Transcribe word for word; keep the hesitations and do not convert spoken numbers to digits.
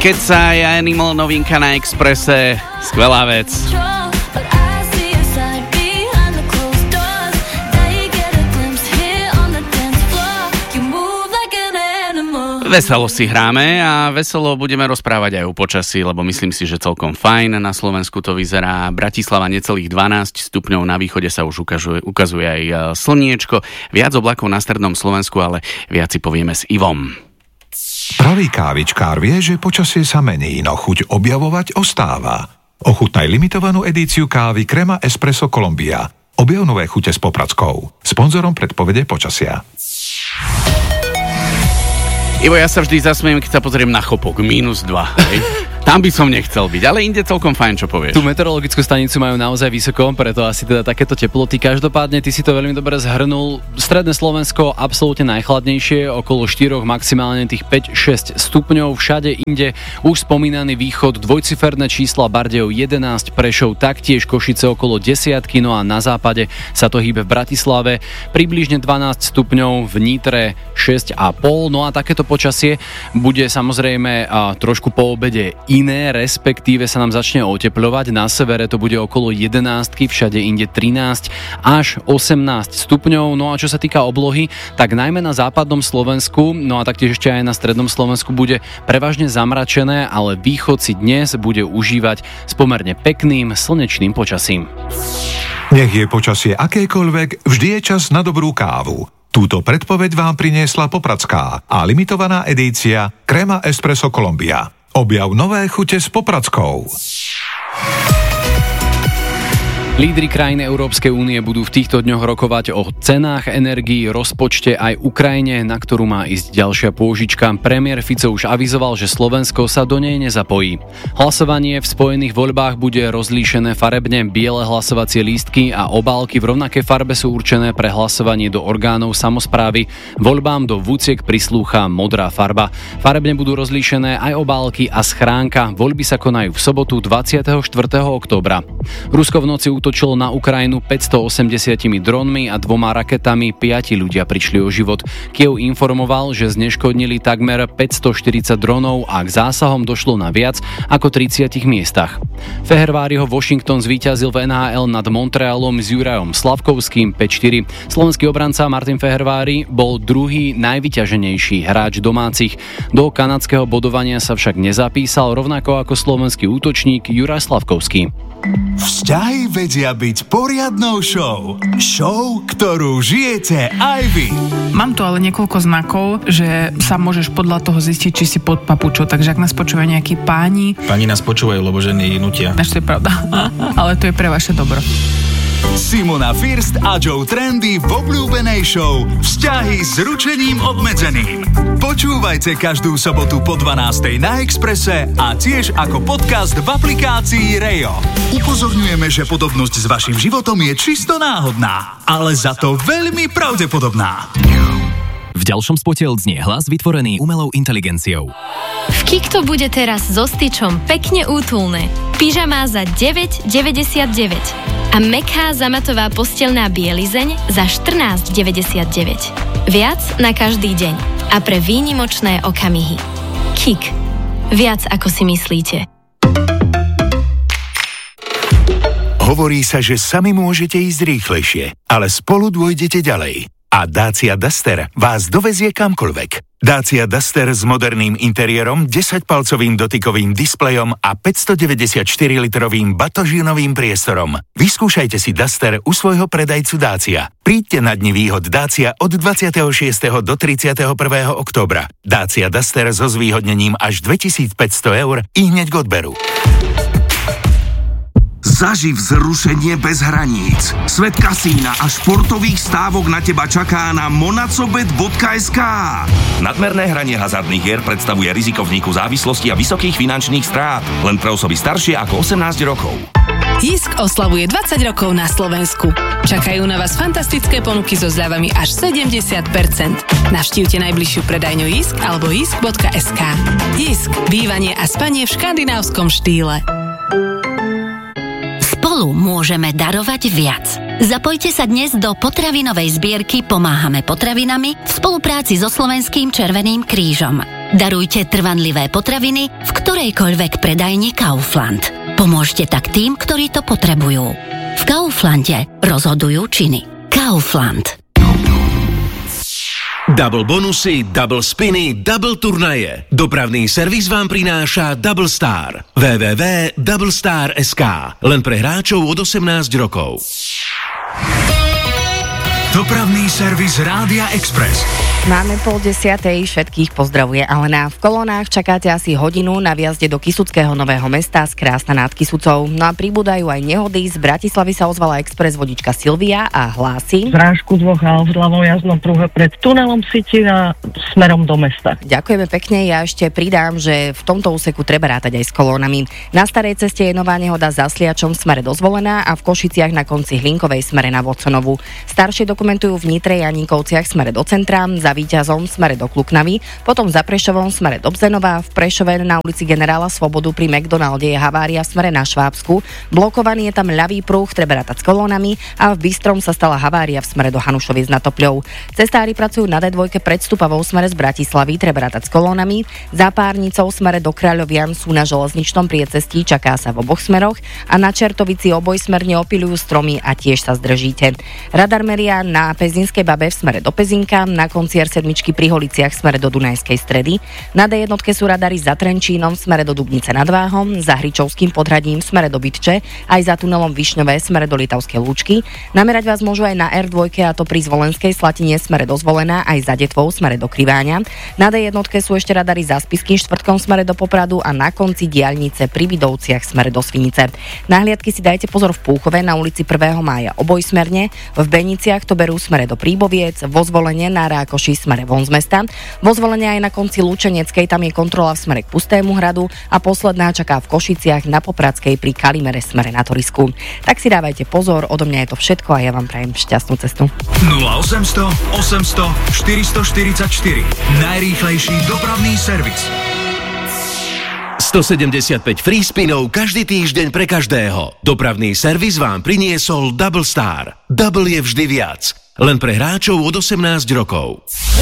Keď sa je Animal, novinka na Expresse, skvelá vec. Veselo si hráme a veselo budeme rozprávať aj o počasí, lebo myslím si, že celkom fajn. Na Slovensku to vyzerá. Bratislava necelých dvanásť stupňov, na východe sa už ukazuje, ukazuje aj slniečko. Viac oblakov na strednom Slovensku, ale viac si povieme s Ivom. Pravý kávičkár vie, že počasie sa mení, no chuť objavovať ostáva. Ochutnaj limitovanú edíciu kávy Crema Espresso Colombia. Objav nové chute s Popradskou. Sponzorom predpovede počasia. Ivo, ja sa vždy zasmiem, keď sa pozriem na Chopok, mínus dva. Tam by som nechcel byť, ale inde celkom fajn, čo povieš. Tú meteorologickú stanicu majú naozaj vysoko, preto asi teda takéto teploty. Každopádne, ty si to veľmi dobre zhrnul. Stredné Slovensko absolútne najchladnejšie, okolo štyri, maximálne tých päť šesť stupňov. Všade inde už spomínaný východ, dvojciferné čísla, Bardejov jedenásť, Prešov taktiež, Košice okolo desiatky, no a na západe sa to hýbe v Bratislave približne dvanásť stupňov, v Nitre šesť a pol. No a takéto počasie bude samozrejme a, trošku po obede iné, respektíve sa nám začne otepľovať. Na severe to bude okolo jedenástky, všade inde trinásť až osemnásť stupňov. No a čo sa týka oblohy, tak najmä na západnom Slovensku, no a taktiež ešte aj na strednom Slovensku bude prevažne zamračené, ale východ si dnes bude užívať s pomerne pekným slnečným počasím. Nech je počasie akékoľvek, vždy je čas na dobrú kávu. Túto predpoveď vám priniesla Popradská a limitovaná edícia Crema Espresso Colombia. Objav nové chute s Popradskou. Lídri krajín Európskej únie budú v týchto dňoch rokovať o cenách energií, rozpočte aj Ukrajine, na ktorú má ísť ďalšia pôžička. Premiér Fico už avizoval, že Slovensko sa do nej nezapojí. Hlasovanie v spojených voľbách bude rozlíšené farebne. Biele hlasovacie lístky a obálky v rovnakej farbe sú určené pre hlasovanie do orgánov samosprávy. Voľbám do vúciek prislúcha modrá farba. Farebne budú rozlíšené aj obálky a schránka. Voľby sa konajú v sobotu dvadsiateho štvrtého októbra. Rusko v noci útočilo na Ukrajinu päťstoosemdesiat dronmi a dvoma raketami, piati ľudia prišli o život. Kiev informoval, že zneškodnili takmer päťstoštyridsať dronov a k zásahom došlo na viac ako tridsiatich miestach. Feherváriho Washington zvíťazil v en há el nad Montrealom s Jurajom Slavkovským päť štyri. Slovenský obranca Martin Fehervári bol druhý najvyťaženejší hráč domácich. Do kanadského bodovania sa však nezapísal, rovnako ako slovenský útočník Juraj Slavkovský. Vzťahy vedia byť poriadnou show. Show, ktorú žijete aj vy. Mám tu ale niekoľko znakov, že sa môžeš podľa toho zistiť, či si pod papučou. Takže ak nás počúvajú nejakí páni... Páni nás počúvajú, lebo ženy nutia. Až to je pravda. Ale to je pre vaše dobro. Simona First a Joe Trendy v obľúbenej show Vzťahy s ručením obmedzeným. Počúvajte každú sobotu po dvanástej na Expresse a tiež ako podcast v aplikácii Rejo. Upozorňujeme, že podobnosť s vašim životom je čisto náhodná, ale za to veľmi pravdepodobná. V ďalšom spote odznie hlas vytvorený umelou inteligenciou. V Kikto bude teraz so styčom pekne útulné. Pyžamá za deväť deväťdesiatdeväť a mäkká zamatová posteľná bielizeň za štrnásť deväťdesiatdeväť. Viac na každý deň a pre výnimočné okamihy. Kik. Viac ako si myslíte. Hovorí sa, že sami môžete ísť rýchlejšie, ale spolu dôjdete ďalej. A Dacia Duster vás dovezie kamkoľvek. Dacia Duster s moderným interiérom, desaťpalcovým dotykovým displejom a päťstodeväťdesiatštyri litrovým batožínovým priestorom. Vyskúšajte si Duster u svojho predajcu Dacia. Príďte na dni výhod Dacia od dvadsiateho šiesteho do tridsiateho prvého októbra. Dacia Duster so zvýhodnením až dvetisícpäťsto eur i hneď k odberu. Zaživ zrušenie bez hraníc. Svet kasína a športových stávok na teba čaká na monacobet bodka es ká. Nadmerné hranie hazardných hier predstavuje riziko vzniku závislosti a vysokých finančných strát. Len pre osoby staršie ako osemnásť rokov. Jisk oslavuje dvadsať rokov na Slovensku. Čakajú na vás fantastické ponuky so zľavami až sedemdesiat percent. Navštívte najbližšiu predajňu Jisk alebo jisk bodka es ká. Jisk. Bývanie a spanie v škandinávskom štýle. Spolu môžeme darovať viac. Zapojte sa dnes do potravinovej zbierky Pomáhame potravinami v spolupráci so Slovenským Červeným krížom. Darujte trvanlivé potraviny v ktorejkoľvek predajni Kaufland. Pomôžte tak tým, ktorí to potrebujú. V Kauflande rozhodujú činy. Kaufland. Double bonusy, double spiny, double turnaje. Dopravný servis vám prináša Double Star. w w w bodka double star bodka es ká. Len pre hráčov od osemnásť rokov. Dopravný servis Rádia Express. Máme pol desiatej, všetkých pozdravuje Alena. V kolónách čakáte asi hodinu na vjazde do Kysuckého Nového Mesta z Krásna nad Kysucou. No a pribúdajú aj nehody. Z Bratislavy sa ozvala express vodička Silvia a hlási zrážku dvoch aut v ľavom jazdnom pruhe pred tunelom City a smerom do mesta. Ďakujeme pekne. Ja ešte pridám, že v tomto úseku treba rátať aj s kolónami. Na starej ceste je nová nehoda za Sliačom smere do Zvolená a v Košiciach na konci Hlinkovej smere na Voconovu. Staršie dokumentujú v Nitre Janíkovciach smere do centra, za Víťazom smere do Kluknavy, potom za Prešovom smere do Bzenova, v Prešove na ulici Generála Svobodu pri McDonalde je havária v smere na Švábsku, blokovaný je tam ľavý pruh, treba rátať s kolónami a v Bystrom sa stala havária v smere do Hanušoviec nad Topľou. Cestári pracujú na dé dva pred Stupavou smere z Bratislavy, treba rátať s kolónami, za Párnicou smere do Kráľovian sú na železničnom priecestí, čaká sa v oboch smeroch a na Čertovici obojsmerne opiľujú stromy a tiež sa zdržíte. Radar meria na Pezinskej Babe v smere do Pezinka, na konci er sedem pri Holiciach v smere do Dunajskej Stredy. Na dé jedna sú radary za Trenčínom v smere do Dubnice nad Váhom, za Hričovským podhradím v smere do Bytče, aj za tunelom Višňové v smere do Litovskej Lúčky. Namerať vás môžu aj na er dva, a to pri Zvolenskej Slatine v smere do Zvolená, aj za Detvou v smere do Kriváňa. Na dé jedna sú ešte radary za Spišským Štvrtkom v smere do Popradu a na konci diaľnice pri Vidovciach v smere do Svinice. Nahliadky si dajte pozor v Púchove na ulici prvého mája obojsmerne, v Beniciach to berú v smere do Príboviec, vo Zvolenie na Rákoši v smere von z mesta. Vo Zvolenie aj na konci Lučeneckej, tam je kontrola v smere k Pustému hradu a posledná čaká v Košiciach na Popradskej pri Kalimere v smere na Torisku. Tak si dávajte pozor, odo mňa je to všetko a ja vám prajem šťastnú cestu. nula osemsto osemsto štyristoštyridsaťštyri. Najrýchlejší dopravný servis. stosedemdesiatpäť free spinov každý týždeň pre každého. Dopravný servis vám priniesol Double Star. Double je vždy viac. Len pre hráčov od osemnásť rokov.